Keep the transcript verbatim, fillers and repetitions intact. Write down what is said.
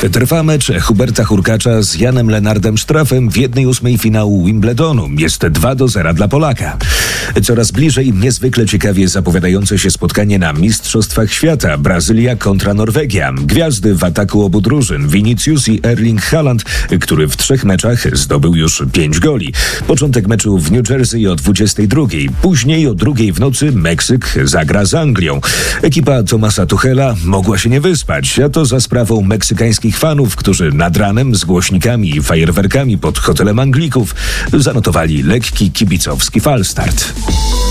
Trwa mecz Huberta Hurkacza z Janem Lennardem Straffem w jednej ósmej finału Wimbledonu. Jest dwa do zera dla Polaka. Coraz bliżej niezwykle ciekawie zapowiadające się spotkanie na Mistrzostwach Świata. Brazylia kontra Norwegia. Gwiazdy w ataku obu drużyn. Vinicius i Erling Haaland, który w trzech meczach zdobył już pięć goli. Początek meczu w New Jersey o dwudziestej drugiej. Później o drugiej w nocy Meksyk zagra z Anglią. Ekipa Thomasa Tuchela mogła się nie wyspać, a to za sprawą meksykańskich fanów, którzy nad ranem z głośnikami i fajerwerkami pod hotelem Anglików zanotowali lekki kibicowski falstart.